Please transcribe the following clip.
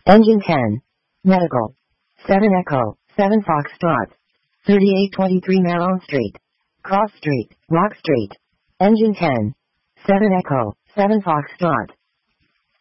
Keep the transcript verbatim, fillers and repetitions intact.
Engine ten. Medical. seven Echo, seven Foxtrot. thirty-eight twenty-three Malone Street. Cross Street, Rock Street. Engine ten. seven Echo, seven Foxtrot.